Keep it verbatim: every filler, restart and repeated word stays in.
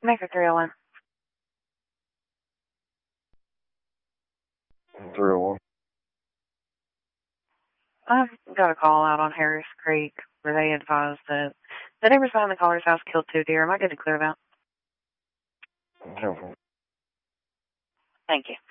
Make it three oh one. three oh one. I've got a call out on Harris Creek where they advised that the neighbors behind the caller's house killed two deer. Am I good to clear that? Okay. Thank you.